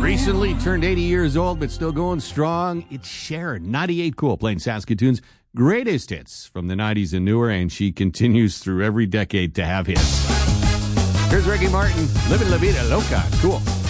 Recently turned 80 years old, but still going strong. It's Sharon, 98 Cool, playing Saskatoon's greatest hits from the 90s and newer, and she continues through every decade to have hits. Here's Ricky Martin, Living La Vida Loca. Cool.